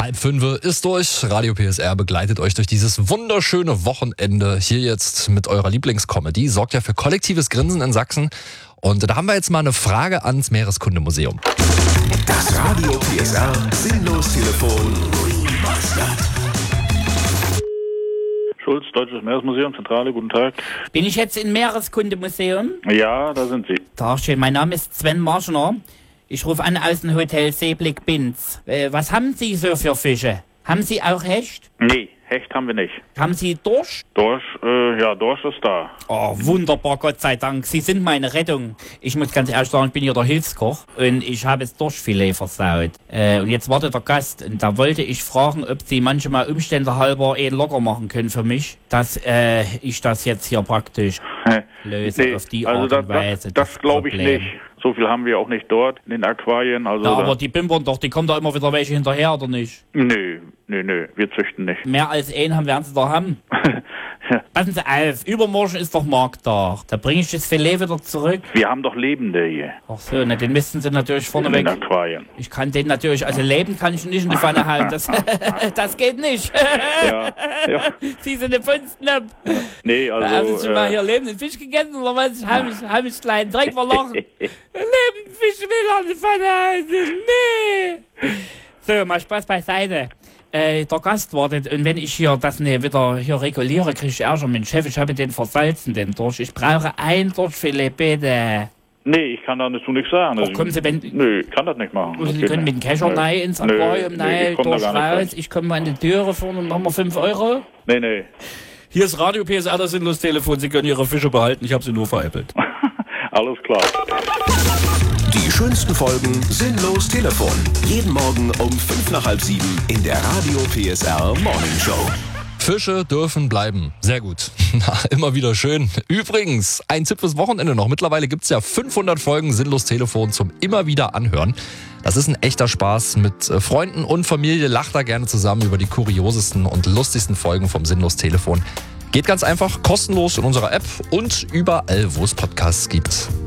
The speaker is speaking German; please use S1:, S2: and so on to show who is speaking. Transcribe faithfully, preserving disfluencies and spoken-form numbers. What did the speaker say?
S1: Halb fünf ist durch. Radio P S R begleitet euch durch dieses wunderschöne Wochenende. Hier jetzt mit eurer Lieblingscomedy. Sorgt ja für kollektives Grinsen in Sachsen. Und da haben wir jetzt mal eine Frage ans Meereskundemuseum.
S2: Das Radio P S R Sinnlos-Telefon.
S3: Schulz, Deutsches Meeresmuseum, Zentrale, guten Tag.
S4: Bin ich jetzt im Meereskundemuseum?
S3: Ja, da sind Sie.
S4: Tag schön, mein Name ist Sven Marschner. Ich rufe an aus dem Hotel Seeblick Binz. Äh, was haben Sie so für Fische? Haben Sie auch Hecht?
S3: Nee, Hecht haben wir nicht.
S4: Haben Sie Dorsch?
S3: Dorsch, äh, ja, Dorsch ist da.
S4: Oh, wunderbar, Gott sei Dank. Sie sind meine Rettung. Ich muss ganz ehrlich sagen, ich bin hier der Hilfskoch und ich habe das Dorschfilet versaut. Äh, und jetzt wartet der Gast und da wollte ich fragen, ob Sie manchmal Umstände halber eh locker machen können für mich, dass äh, ich das jetzt hier praktisch löse
S3: nee,
S4: auf die
S3: also
S4: Art
S3: das,
S4: und Weise.
S3: Das, das glaube ich
S4: Problem.
S3: nicht. So viel haben wir auch nicht dort in den Aquarien. Also
S4: Ja,
S3: da,
S4: aber die bimbern doch, die kommen da immer wieder welche hinterher, oder nicht?
S3: Nö, nö, nö, wir züchten nicht.
S4: Mehr als einen haben werden sie da haben. Passen Sie auf, übermorgen ist doch Markttag. Da bringe ich das Filet wieder zurück.
S3: Wir haben doch Lebende hier
S4: Ach so, ne, den müssten Sie natürlich
S3: in
S4: vorneweg.
S3: den Aquarien.
S4: Ich kann den natürlich, also leben kann ich nicht in die Pfanne halten. Das, das geht nicht.
S3: Ja, ja.
S4: Sie sind eine Funsten ab.
S3: Nee,
S4: Haben
S3: also...
S4: Sie schon mal
S3: Äh,
S4: hier lebenden Fisch gegessen oder was? Hab ich, hab ich kleinen Dreck verloren. Lebenden Fisch will in die Pfanne halten. Nee. So, mal Spaß beiseite. Äh, der Gast wartet und wenn ich hier das ne, wieder hier reguliere, kriege ich Ärger mit dem Chef. Ich habe den versalzen, den Dorsch. Ich brauche ein Dorschfilet, bitte.
S3: nee, ich kann dazu nichts sagen.
S4: Ach, kommen Sie, wenn...
S3: Nö, ich kann das nicht machen.
S4: Also
S3: Das
S4: Sie
S3: geht
S4: können mit
S3: nicht.
S4: dem Kescher
S3: Nö.
S4: rein ins
S3: Nö,
S4: Aquarium,
S3: nö,
S4: nein,
S3: ich komm da
S4: Dorsch
S3: gar nicht
S4: raus.
S3: rein.
S4: Ich komme an die Türe vorne und machen wir fünf Euro.
S3: Nee, nee.
S5: Hier ist Radio P S R, das Sinnlos-Telefon. Sie können Ihre Fische behalten, ich habe sie nur veräppelt.
S3: Alles klar.
S2: Die schönsten Folgen Sinnlos Telefon. Jeden Morgen um fünf nach halb sieben in der Radio P S R Morning Show.
S1: Fische dürfen bleiben. Sehr gut. Na, immer wieder schön. Übrigens, ein Tipp fürs Wochenende noch. Mittlerweile gibt's ja fünfhundert Folgen Sinnlos Telefon zum immer wieder anhören. Das ist ein echter Spaß. Mit äh, Freunden und Familie lacht da gerne zusammen über die kuriosesten und lustigsten Folgen vom Sinnlos Telefon. Geht ganz einfach kostenlos in unserer App und überall, wo es Podcasts gibt.